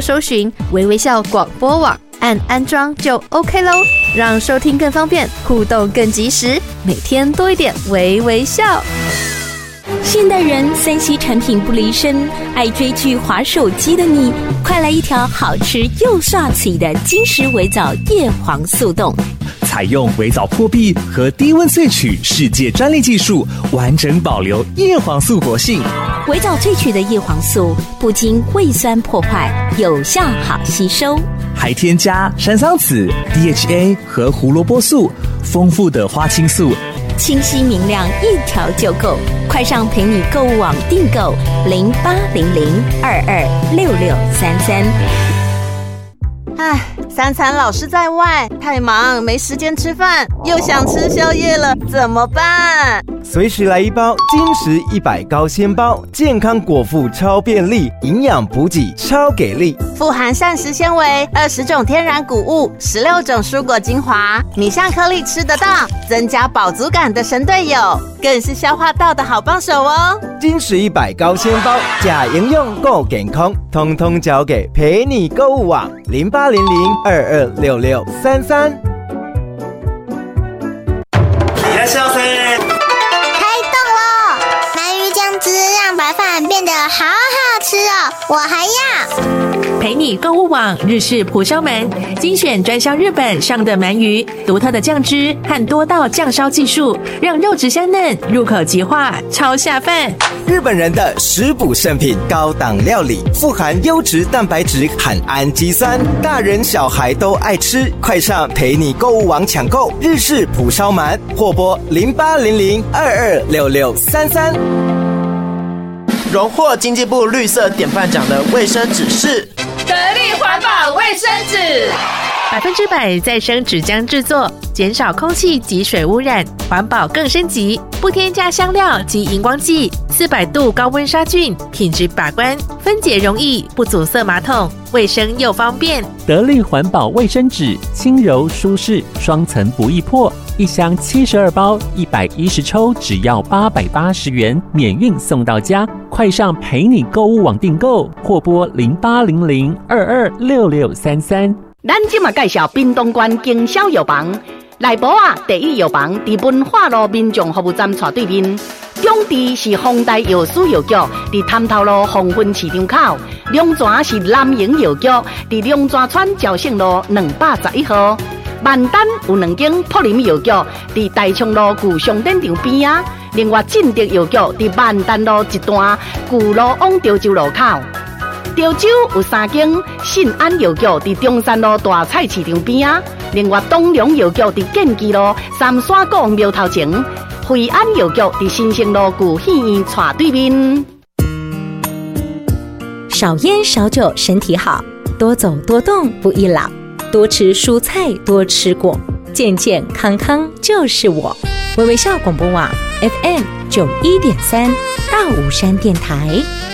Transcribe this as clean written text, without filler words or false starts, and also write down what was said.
搜寻微微笑广播网，按安装就 OK 咯，让收听更方便，互动更及时，每天多一点微微笑。 现代人3C 产品不离身，爱追剧滑手机的你，快来一条好吃又刷嘴的金石微藻叶黄素冻， 采用微藻破壁和低温萃取世界专利技术，完整保留叶黄素活性。 微藻萃取的叶黄素不经胃酸破坏，有效好吸收， 还添加山桑子、DHA 和胡萝卜素，丰富的花青素， 清晰明亮，一条就够。快上陪你购物网订购0800226633。 唉，三餐老是在外，太忙没时间吃饭，又想吃宵夜了，怎么办？ 随时来一包金石100高纤包，健康果腹超便利，营养补给超给力， 富含膳食纤维、20种天然谷物、16种蔬果精华，你像颗粒吃得到，增加饱足感的神队友，更是消化道的好帮手哦。 金石100高纤包，假营养够健康，通通交给陪你购物网0800226633。 いらっしゃいませ。 开动咯！鳗鱼酱汁让白饭变得好好吃哦，我还要。 陪你购物网日式蒲烧鳗，精选专销日本上的鳗鱼，独特的酱汁和多道酱烧技术，让肉质香嫩，入口即化，超下饭。 日本人的食补圣品，高档料理，富含优质蛋白质和氨基酸，大人小孩都爱吃。快上陪你购物网抢购日式蒲烧鳗，或拨0800226633。 荣获经济部绿色典范奖的卫生纸是得力环保卫生纸，100%再生纸浆制作，减少空气及水污染，环保更升级，不添加香料及荧光剂，400度高温杀菌，品质把关，分解容易，不阻塞马桶，卫生又方便。 得力环保卫生纸，轻柔舒适，双层不易破，一箱72包，110抽，只要880元，免运送到家。快上陪你购物网订购，或拨0800226633。 咱今嘛介绍屏东县经销药房，内部第一药房伫文化路民众服务站斜对面，中地是丰台药师药局，伫潭头路黄昏市场口，龙泉是南营药局，伫龙泉村朝圣路211号。万丹有2间普林药局，伫大昌路旧商店场边啊。另外，正德药局伫万丹路一段旧路往潮州路口。潮州有3间信安药局，伫中山路大菜市场边啊。另外，东龙药局伫建基路三山国王庙头前。惠安药局伫新生路旧戏院斜对面。 少烟少酒，身体好；多走多动，不易老。多吃蔬菜，多吃果，健健康康就是我。微微笑广播网 FM91.3，大武山电台。